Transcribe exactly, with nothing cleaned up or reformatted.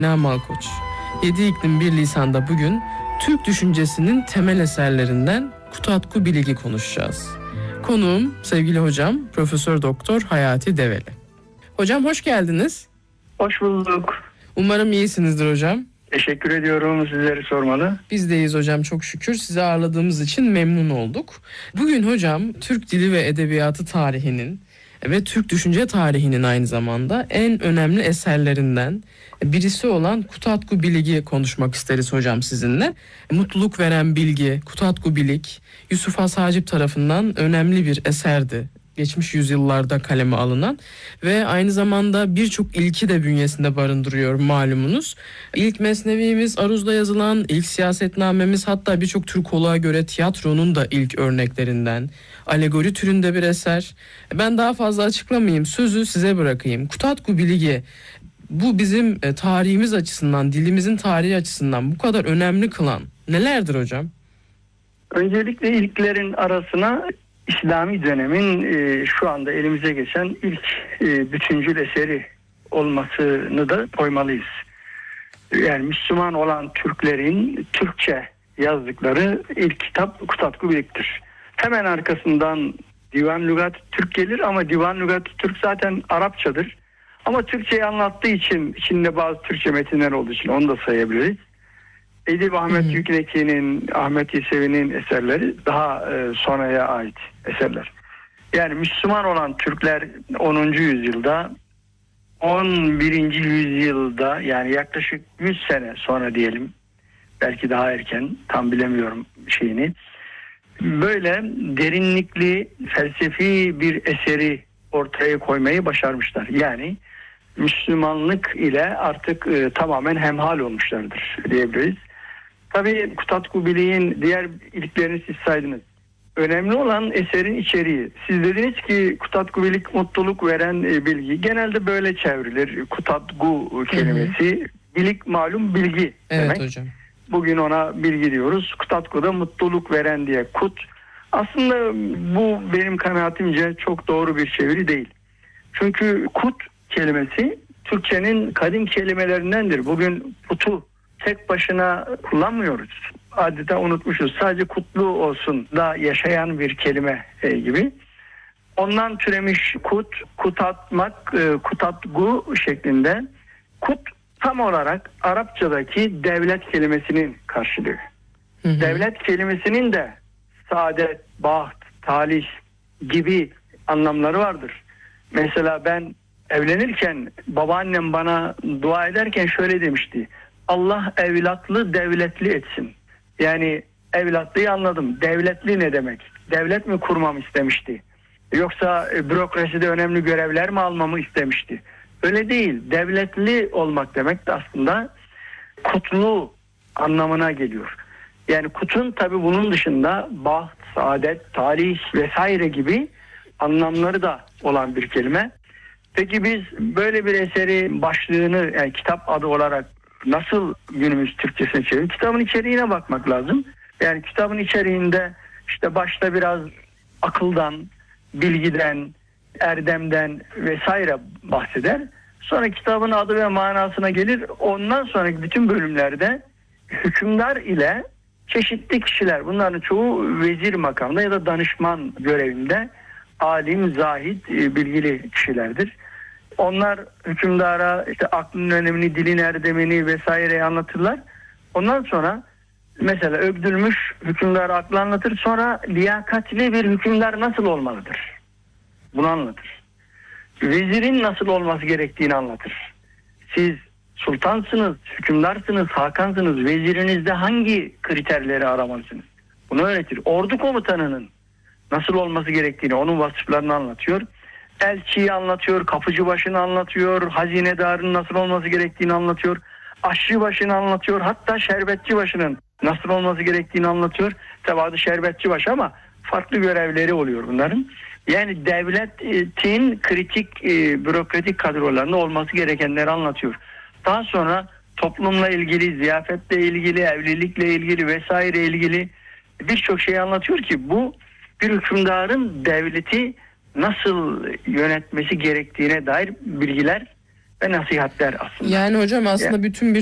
Namal Koç. Yedi İklim Bir Lisan'da bugün Türk düşüncesinin temel eserlerinden Kutadgu Bilig'i konuşacağız. Konuğum sevgili hocam Profesör Doktor Hayati Develi. Hocam hoş geldiniz. Hoş bulduk. Umarım iyisinizdir hocam. Teşekkür ediyorum. Sizleri sormalı. Biz de iyiyiz hocam, çok şükür. Sizi ağırladığımız için memnun olduk. Bugün hocam Türk dili ve edebiyatı tarihinin ve Türk düşünce tarihinin aynı zamanda en önemli eserlerinden birisi olan Kutadgu Bilig'i konuşmak isteriz hocam sizinle. Mutluluk veren bilgi, Kutadgu Bilig, Yusuf Has Hacip tarafından önemli bir eserdi. Geçmiş yüzyıllarda kaleme alınan ve aynı zamanda birçok ilki de bünyesinde barındırıyor malumunuz. İlk mesnevimiz Aruz'da yazılan, ilk siyasetnamemiz, hatta birçok Türkoloğa göre tiyatronun da ilk örneklerinden. Alegori türünde bir eser. Ben daha fazla açıklamayayım, sözü size bırakayım. Kutadgu Bilig'i bu bizim tarihimiz açısından, dilimizin tarihi açısından bu kadar önemli kılan nelerdir hocam? Öncelikle ilklerin arasına İslami dönemin e, şu anda elimize geçen ilk e, bütüncül eseri olmasını da koymalıyız. Yani Müslüman olan Türklerin Türkçe yazdıkları ilk kitap Kutadgu Bilig'tir. Hemen arkasından Divan Lügat Türk gelir ama Divan Lügat Türk zaten Arapçadır. Ama Türkçeyi anlattığı için içinde bazı Türkçe metinler olduğu için onu da sayabiliriz. Edip Ahmet hmm. Yükneki'nin, Ahmet Yesevi'nin eserleri daha e, sonraya ait eserler. Yani Müslüman olan Türkler onuncu yüzyılda, on birinci yüzyılda, yani yaklaşık yüz sene sonra diyelim, belki daha erken, tam bilemiyorum şeyini, böyle derinlikli felsefi bir eseri ortaya koymayı başarmışlar. Yani Müslümanlık ile artık e, tamamen hemhal olmuşlardır diyebiliriz. Tabii Kutadgu Bilig'in diğer ilklerini siz saydınız. Önemli olan eserin içeriği. Siz dediniz ki Kutadgu Bilig mutluluk veren e, bilgi. Genelde böyle çevrilir. Kutadgu kelimesi. Hı hı. Bilig malum bilgi evet, demek. Hocam. Bugün ona bilgi diyoruz. Kutadgu da mutluluk veren diye kut. Aslında bu benim kanaatimce çok doğru bir çeviri değil. Çünkü kut kelimesi Türkçenin kadim kelimelerindendir. Bugün kutu tek başına kullanmıyoruz. Adeta unutmuşuz. Sadece kutlu olsun da yaşayan bir kelime e, gibi. Ondan türemiş kut, kutatmak, e, kutadgu şeklinde. Kut tam olarak Arapçadaki devlet kelimesinin karşılığı. Hı hı. Devlet kelimesinin de saadet, baht, talih gibi anlamları vardır. Mesela ben evlenirken babaannem bana dua ederken şöyle demişti. Allah evlatlı devletli etsin. Yani evlatlıyı anladım. Devletli ne demek? Devlet mi kurmamı istemişti? Yoksa bürokraside önemli görevler mi almamı istemişti? Öyle değil. Devletli olmak demek de aslında kutlu anlamına geliyor. Yani kutun tabii bunun dışında baht, saadet, talih vesaire gibi anlamları da olan bir kelime. Peki biz böyle bir eseri başlığını, yani kitap adı olarak nasıl günümüz Türkçesine çeviriyoruz? Kitabın içeriğine bakmak lazım. Yani kitabın içeriğinde işte başta biraz akıldan, bilgiden, erdemden vesaire bahseder. Sonra kitabın adı ve manasına gelir. Ondan sonraki bütün bölümlerde hükümdar ile çeşitli kişiler, bunların çoğu vezir makamında ya da danışman görevinde alim, zahid, bilgili kişilerdir. Onlar hükümdara işte aklın önemini, dilin erdemini vesaireyi anlatırlar. Ondan sonra mesela övdülmüş hükümdar aklı anlatır. Sonra liyakatli bir hükümdar nasıl olmalıdır? Bunu anlatır. Vezirin nasıl olması gerektiğini anlatır. Siz sultansınız, hükümdarsınız, hakansınız. Vezirinizde hangi kriterleri aramalısınız? Bunu öğretir. Ordu komutanının nasıl olması gerektiğini, onun vasıflarını anlatıyor. Elçiyi anlatıyor, kapıcı başını anlatıyor, hazinedarın nasıl olması gerektiğini anlatıyor. Aşçı başını anlatıyor, hatta şerbetçi başının nasıl olması gerektiğini anlatıyor. Tabi adı şerbetçi baş ama farklı görevleri oluyor bunların. Yani devletin kritik e, bürokratik kadrolarında olması gerekenleri anlatıyor. Daha sonra toplumla ilgili, ziyafetle ilgili, evlilikle ilgili vesaire ilgili birçok şey anlatıyor ki bu bir hükümdarın devleti nasıl yönetmesi gerektiğine dair bilgiler ve nasihatler aslında. Yani hocam aslında bütün bir